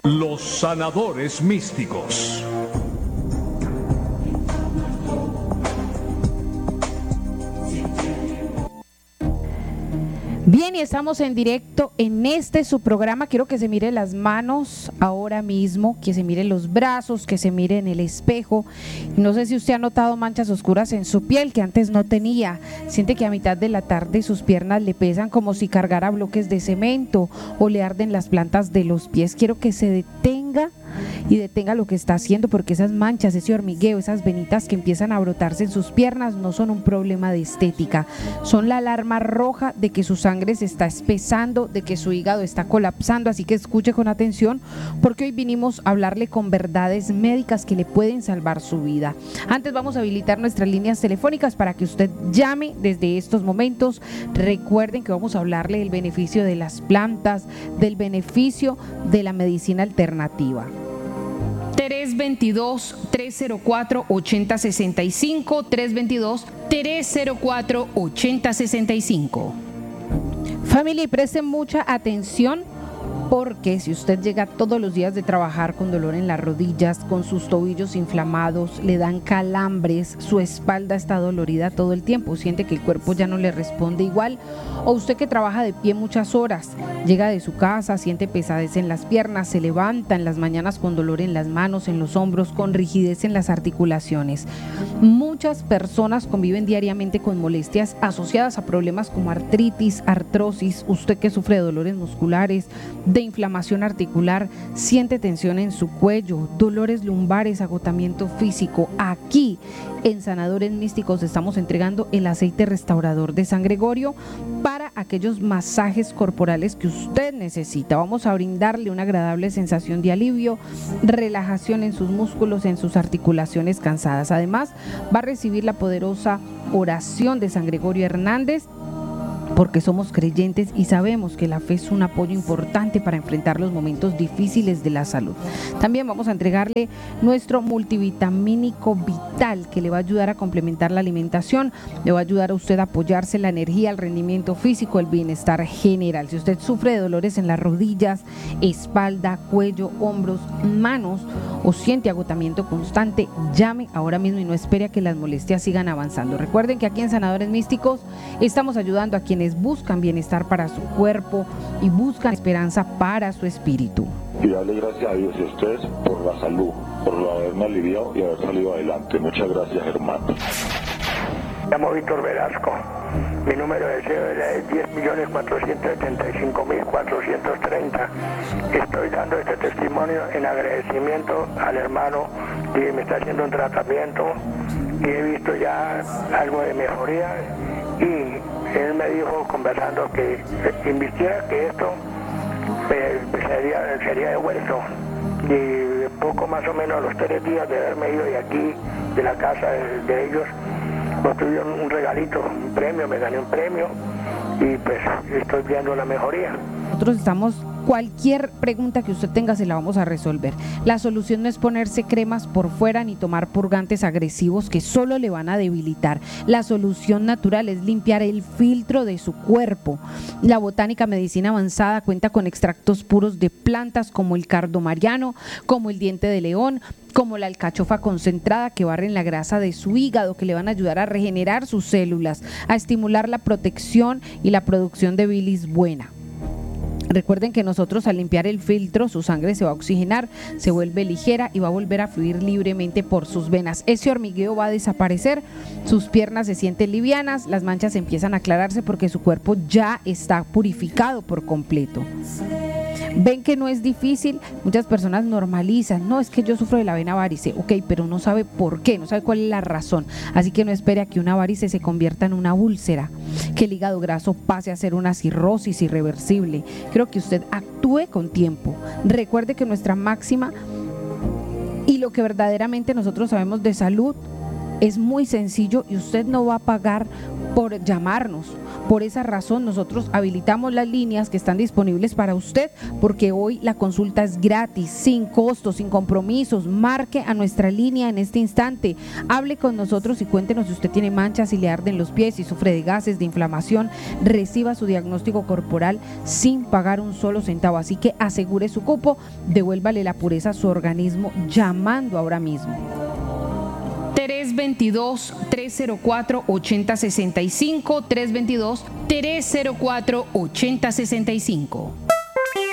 Los sanadores místicos. Bien, y estamos en directo en su programa. Quiero que se mire las manos ahora mismo, que se mire los brazos, que se mire en el espejo. No sé si usted ha notado manchas oscuras en su piel que antes no tenía. Siente que a mitad de la tarde sus piernas le pesan como si cargara bloques de cemento o le arden las plantas de los pies. Quiero que se detenga y detenga lo que está haciendo, porque esas manchas, ese hormigueo, esas venitas que empiezan a brotarse en sus piernas no son un problema de estética, son la alarma roja de que su sangre se está espesando, de que su hígado está colapsando. Así que escuche con atención, porque hoy vinimos a hablarle con verdades médicas que le pueden salvar su vida. Antes vamos a habilitar nuestras líneas telefónicas para que usted llame desde estos momentos. Recuerden que vamos a hablarle del beneficio de las plantas, del beneficio de la medicina alternativa. 322-304-8065, 322-304-8065. Familia, y presten mucha atención, porque si usted llega todos los días de trabajar con dolor en las rodillas, con sus tobillos inflamados, le dan calambres, su espalda está dolorida todo el tiempo, siente que el cuerpo ya no le responde igual, o usted que trabaja de pie muchas horas, llega de su casa, siente pesadez en las piernas, se levanta en las mañanas con dolor en las manos, en los hombros, con rigidez en las articulaciones. Muchas personas conviven diariamente con molestias asociadas a problemas como artritis, artrosis. Usted que sufre de dolores musculares, de inflamación articular, siente tensión en su cuello, dolores lumbares, agotamiento físico. Aquí en Sanadores Místicos estamos entregando el aceite restaurador de San Gregorio para aquellos masajes corporales que usted necesita. Vamos a brindarle una agradable sensación de alivio, relajación en sus músculos, en sus articulaciones cansadas. Además, va a recibir la poderosa oración de San Gregorio Hernández, porque somos creyentes y sabemos que la fe es un apoyo importante para enfrentar los momentos difíciles de la salud. También vamos a entregarle nuestro multivitamínico vital, que le va a ayudar a complementar la alimentación, le va a ayudar a usted a apoyarse en la energía, el rendimiento físico, el bienestar general. Si usted sufre de dolores en las rodillas, espalda, cuello, hombros, manos, o siente agotamiento constante, llame ahora mismo y no espere a que las molestias sigan avanzando. Recuerden que aquí en Sanadores Místicos estamos ayudando a quienes buscan bienestar para su cuerpo y buscan esperanza para su espíritu. Y darle gracias a Dios y a ustedes por la salud, por haberme aliviado y haber salido adelante. Muchas gracias, hermano. Me llamo Víctor Velasco. Mi número de cédula es 10.475.430. Estoy dando este testimonio en agradecimiento al hermano que me está haciendo un tratamiento y he visto ya algo de mejoría, y él me dijo, conversando, que invirtiera, que esto sería devuelto. Y poco más o menos a los 3 días de haberme ido de aquí, de la casa de ellos, me tuvieron un regalito, un premio, me gané un premio y pues estoy viendo la mejoría. Nosotros estamos, cualquier pregunta que usted tenga se la vamos a resolver. La solución no es ponerse cremas por fuera ni tomar purgantes agresivos que solo le van a debilitar. La solución natural es limpiar el filtro de su cuerpo. La Botánica Medicina Avanzada cuenta con extractos puros de plantas como el cardo mariano, como el diente de león, como la alcachofa concentrada, que barren la grasa de su hígado, que le van a ayudar a regenerar sus células, a estimular la protección y la producción de bilis buena. Recuerden que nosotros, al limpiar el filtro, su sangre se va a oxigenar, se vuelve ligera y va a volver a fluir libremente por sus venas. Ese hormigueo va a desaparecer, sus piernas se sienten livianas, las manchas empiezan a aclararse porque su cuerpo ya está purificado por completo. Ven que no es difícil. Muchas personas normalizan, no, es que yo sufro de la vena varice, ok, pero no sabe por qué, no sabe cuál es la razón, así que no espere a que una varice se convierta en una úlcera, que el hígado graso pase a ser una cirrosis irreversible. Creo que usted actúe con tiempo. Recuerde que nuestra máxima y lo que verdaderamente nosotros sabemos de salud Es muy sencillo y usted no va a pagar por llamarnos. Por esa razón nosotros habilitamos las líneas que están disponibles para usted, porque hoy la consulta es gratis, sin costos, sin compromisos. Marque a nuestra línea en este instante, hable con nosotros y cuéntenos si usted tiene manchas, si le arden los pies, si sufre de gases, de inflamación. Reciba su diagnóstico corporal sin pagar un solo centavo, así que asegure su cupo, devuélvale la pureza a su organismo llamando ahora mismo. 322-304-8065, 322-304-8065.